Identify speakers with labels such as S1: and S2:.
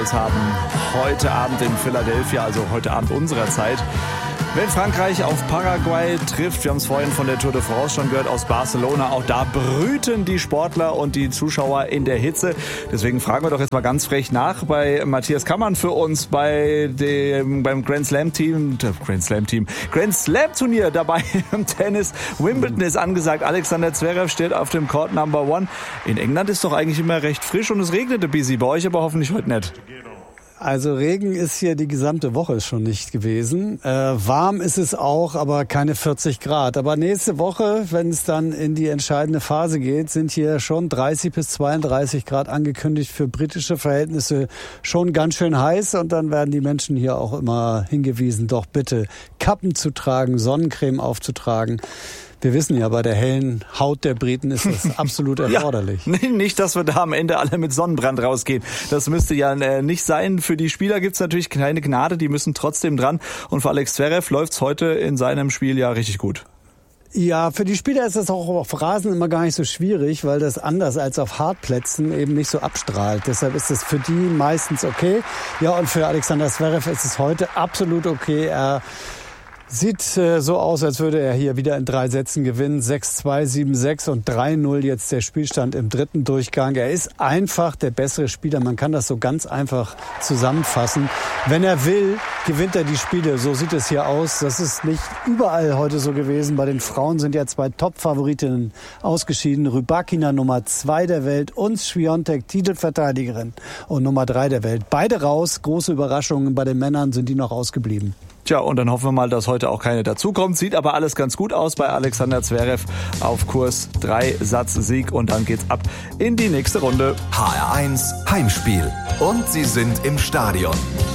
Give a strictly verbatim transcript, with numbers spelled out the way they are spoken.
S1: haben heute Abend in Philadelphia, also heute Abend unserer Zeit, wenn Frankreich auf Paraguay trifft, wir haben es vorhin von der Tour de France schon gehört, aus Barcelona, auch da brüten die Sportler und die Zuschauer in der Hitze. Deswegen fragen wir doch jetzt mal ganz frech nach bei Matthias Kammann für uns bei dem, beim Grand Slam Team, Grand Slam Team, Grand Slam Turnier dabei im Tennis. Wimbledon ist angesagt, Alexander Zverev steht auf dem Court Number One. In England ist doch eigentlich immer recht frisch und es regnete busy, bei euch aber hoffentlich heute nicht.
S2: Also Regen ist hier die gesamte Woche schon nicht gewesen. Äh, warm ist es auch, aber keine vierzig Grad. Aber nächste Woche, wenn es dann in die entscheidende Phase geht, sind hier schon dreißig bis zweiunddreißig Grad angekündigt. Für britische Verhältnisse schon ganz schön heiß. Und dann werden die Menschen hier auch immer hingewiesen, doch bitte Kappen zu tragen, Sonnencreme aufzutragen. Wir wissen ja, bei der hellen Haut der Briten ist das absolut erforderlich.
S1: Ja, nicht, dass wir da am Ende alle mit Sonnenbrand rausgehen. Das müsste ja nicht sein. Für die Spieler gibt's natürlich keine Gnade, die müssen trotzdem dran. Und für Alex Zverev läuft's heute in seinem Spiel ja richtig gut.
S2: Ja, für die Spieler ist das auch auf Rasen immer gar nicht so schwierig, weil das anders als auf Hartplätzen eben nicht so abstrahlt. Deshalb ist es für die meistens okay. Ja, und für Alexander Zverev ist es heute absolut okay. Er Sieht äh, so aus, als würde er hier wieder in drei Sätzen gewinnen. sechs zwei, sieben sechs und drei null jetzt der Spielstand im dritten Durchgang. Er ist einfach der bessere Spieler. Man kann das so ganz einfach zusammenfassen. Wenn er will, gewinnt er die Spiele. So sieht es hier aus. Das ist nicht überall heute so gewesen. Bei den Frauen sind ja zwei Top-Favoritinnen ausgeschieden. Rybakina Nummer zwei der Welt und Swiatek Titelverteidigerin und Nummer drei der Welt. Beide raus. Große Überraschungen. Bei den Männern sind die noch ausgeblieben.
S1: Tja, und dann hoffen wir mal, dass heute auch keine dazukommt. Sieht aber alles ganz gut aus bei Alexander Zverev auf Kurs. Drei Satz Sieg und dann geht's ab in die nächste Runde.
S3: H R eins Heimspiel. Und sie sind im Stadion.